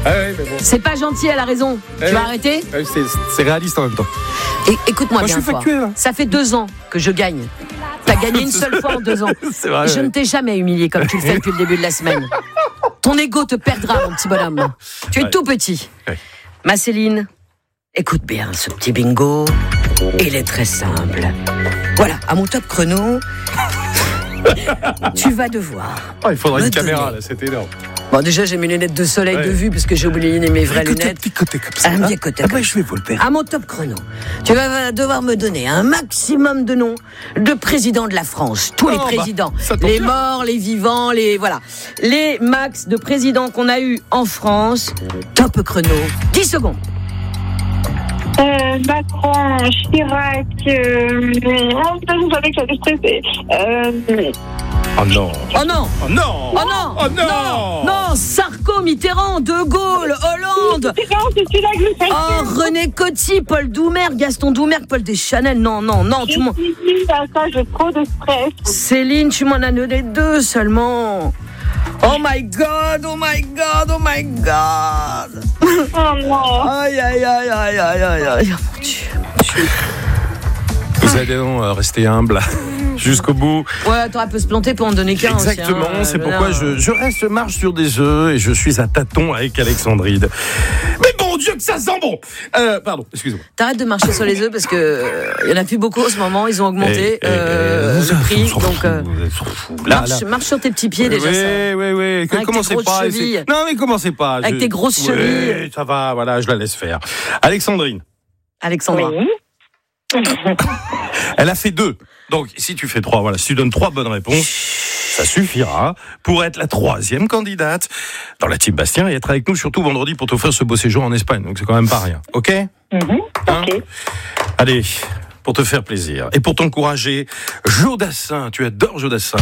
ouais, mais bon. C'est pas gentil, elle a raison. Tu vas arrêter ? C'est réaliste en même temps. Écoute-moi bien je suis fort. factuel, hein. Ça fait 2 ans que je gagne. T'as gagné une seule fois en 2 ans. C'est vrai, Je ne t'ai jamais humilié comme tu le fais depuis le début de la semaine. Ton ego te perdra, mon petit bonhomme. Tu es tout petit. Ouais. Ma Céline, écoute bien ce petit bingo. Il est très simple. Voilà, à mon top chrono, tu vas devoir. Oh, il faudra me une caméra, donner. là, c'est énorme. Bon, déjà, j'ai mes lunettes de soleil de vue parce que j'ai oublié mes vraies lunettes. Petit côté comme ça. Un bien côté. Je vais vous le faire. À mon top chrono, tu vas devoir me donner un maximum de noms de présidents de la France. Tous les présidents. ça tombe Les bien. morts, les vivants, voilà. Les max de présidents qu'on a eu en France. Top chrono. 10 secondes. Macron, Chirac, je savais que j'allais stresser. Oh non. Oh non. Oh non. Oh non. Oh non. Non, Sarko, Mitterrand, De Gaulle, Hollande. C'est celui-là que je fais. Oh, René Coty, Paul Doumergue, Gaston Doumergue, Paul Deschanel. Non, tout le monde. Ça, j'ai trop de stress. Céline, tu m'en as donné 2 seulement. Oh my God, oh my God, oh my God. Oh non. Aïe, aïe, aïe, aïe, aïe, aïe, aïe. Oh, mon Dieu. Vous allez donc rester humble jusqu'au bout. Ouais, t'aurais pu se planter pour en donner qu'un aussi. Exactement, hein, c'est pourquoi je marche sur des œufs et je suis à tâtons avec Alexandride. Mais bon Dieu que ça sent bon. Pardon, excuse-moi. T'arrêtes de marcher sur les œufs parce que y en a plus beaucoup en ce moment, ils ont augmenté le prix. Donc marche sur tes petits pieds déjà. Oui. Avec Commencez tes grosses pas. chevilles. Non mais commencez pas. Avec tes grosses chevilles. Oui, ça va, voilà, je la laisse faire. Alexandrine. Alexandra. Oui. Elle a fait 2. Donc, si tu fais 3, voilà, si tu donnes 3 bonnes réponses, ça suffira pour être la 3e candidate dans la team Bastien et être avec nous surtout vendredi pour t'offrir ce beau séjour en Espagne. Donc, c'est quand même pas rien. OK ? Ok. Allez, pour te faire plaisir et pour t'encourager, Joe Dassin, tu adores Joe Dassin.